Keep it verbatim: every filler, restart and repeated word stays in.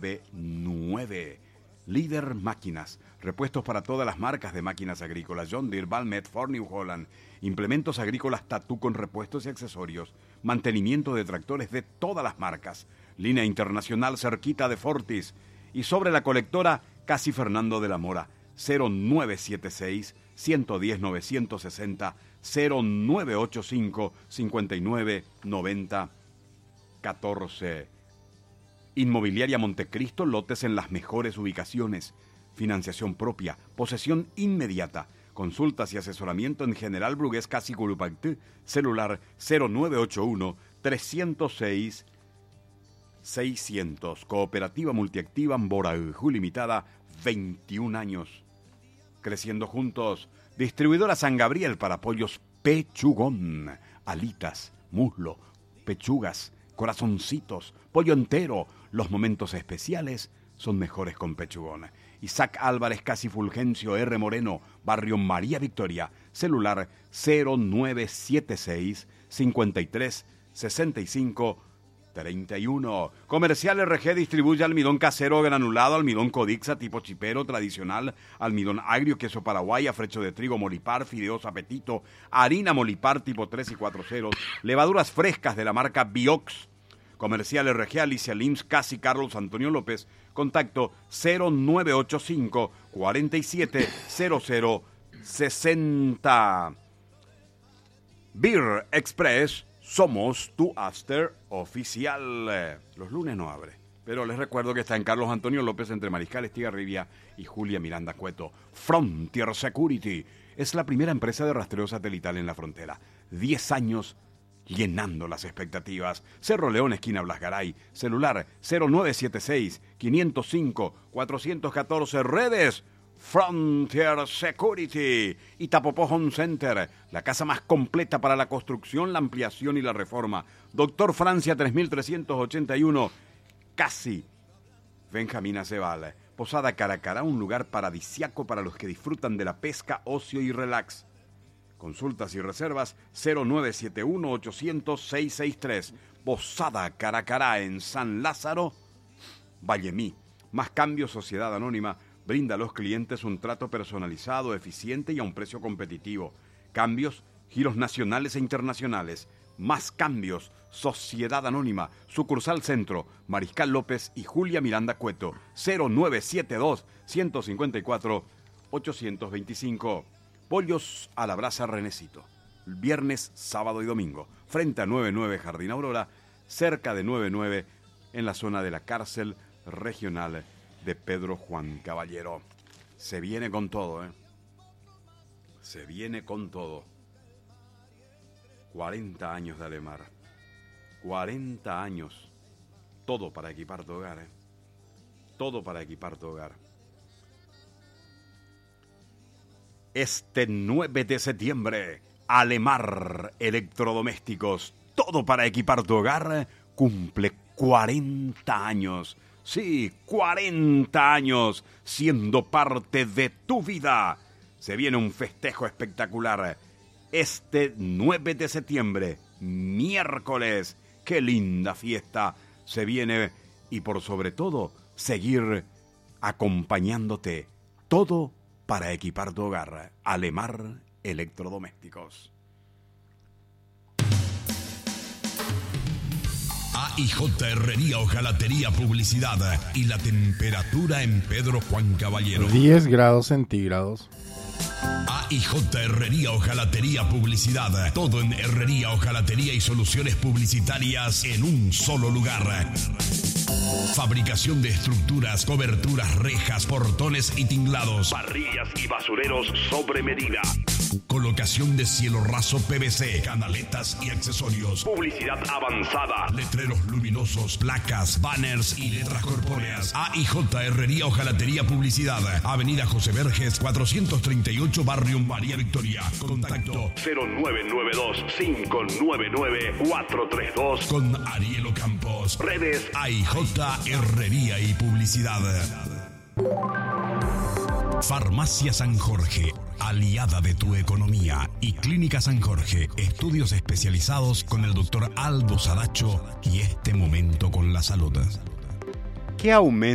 nueve nueve. Líder Máquinas, repuestos para todas las marcas de máquinas agrícolas, John Deere, Valmet, Ford, New Holland, implementos agrícolas Tatú con repuestos y accesorios, mantenimiento de tractores de todas las marcas, línea internacional cerquita de Fortis, y sobre la colectora Casi Fernando de la Mora, cero nueve siete seis, uno uno cero, nueve seis cero, cero nueve ocho cinco, cinco nueve nueve cero, uno cuatro. Inmobiliaria Montecristo, lotes en las mejores ubicaciones, financiación propia, posesión inmediata, consultas y asesoramiento en General Brugués Casi Curupactí, celular cero nueve ocho uno, tres cero seis, seiscientos. Cooperativa Multiactiva Mborajú Limitada, veintiún años. Creciendo juntos. Distribuidora San Gabriel para pollos Pechugón, alitas, muslo, pechugas, corazoncitos, pollo entero. Los momentos especiales son mejores con Pechugón. Isaac Álvarez Casi Fulgencio R. Moreno, barrio María Victoria, celular cero nueve siete seis, cinco tres, seis cinco, treinta y uno. Comercial R G distribuye almidón casero granulado, almidón Codixa tipo chipero tradicional, almidón agrio, queso paraguay, afrecho de trigo Molipar, fideos Apetito, harina Molipar tipo tres y cuatro ceros, levaduras frescas de la marca Biox. Comercial R G Alicia Lims Casi Carlos Antonio López, contacto cero nueve ocho cinco, cuarenta y siete, cero cero sesenta. Beer Express, somos tu after oficial. Los lunes no abre, pero les recuerdo que está en Carlos Antonio López entre Mariscal Estigarribia y Julia Miranda Cueto. Frontier Security es la primera empresa de rastreo satelital en la frontera. Diez años llenando las expectativas. Cerro León, esquina Blasgaray. Celular cero nueve siete seis, cinco cero cinco, cuatro uno cuatro. Redes Frontier Security. Itapopó Home Center, la casa más completa para la construcción, la ampliación y la reforma. Doctor Francia tres mil trescientos ochenta y uno, Casi Benjamín Aceval. Posada Caracará, un lugar paradisiaco para los que disfrutan de la pesca, ocio y relax. Consultas y reservas cero nueve siete uno, ochocientos, seiscientos sesenta y tres. Posada Caracará en San Lázaro, Vallemí. Más Cambio Sociedad Anónima brinda a los clientes un trato personalizado, eficiente y a un precio competitivo. Cambios, giros nacionales e internacionales. Más Cambios Sociedad Anónima, sucursal Centro, Mariscal López y Julia Miranda Cueto, cero nueve siete dos, uno cinco cuatro, ocho dos cinco. Pollos a la brasa Renecito, viernes, sábado y domingo, frente a noventa y nueve Jardín Aurora, cerca de noventa y nueve en la zona de la cárcel regional de Pedro Juan Caballero. Se viene con todo, ¿eh? Se viene con todo. cuarenta años de Alemar. cuarenta años. Todo para equipar tu hogar, ¿eh? Todo para equipar tu hogar. Este nueve de septiembre, Alemar Electrodomésticos, todo para equipar tu hogar, cumple cuarenta años. Sí, cuarenta años siendo parte de tu vida. Se viene un festejo espectacular. Este nueve de septiembre, miércoles, qué linda fiesta se viene y por sobre todo, seguir acompañándote. Todo para equipar tu hogar. Alemar Electrodomésticos. A I J Herrería Hojalatería Publicidad y la temperatura en Pedro Juan Caballero. diez grados centígrados. A I J Herrería Hojalatería Publicidad. Todo en herrería, hojalatería y soluciones publicitarias en un solo lugar. Fabricación de estructuras, coberturas, rejas, portones y tinglados. Parrillas y basureros sobre medida. Colocación de cielo raso P V C, canaletas y accesorios. Publicidad avanzada. Letreros luminosos, placas, banners y letras corpóreas. A I J Herrería Hojalatería Publicidad. Avenida José Verges, cuatrocientos treinta y ocho, Barrio María Victoria. Contacto cero nueve nueve dos, cinco nueve nueve, cuatro tres dos. Con Ariel Ocampos. Redes A I J Herrería y Publicidad. Farmacia San Jorge, aliada de tu economía, y Clínica San Jorge, estudios especializados con el doctor Aldo Saracho y este momento con la salud. ¿Qué aumento